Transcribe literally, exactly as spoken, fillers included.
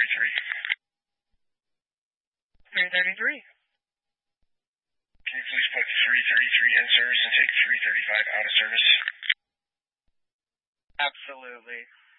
thirty-three. three thirty-three. Can you please put three thirty-three in service and take three thirty-five out of service? Absolutely.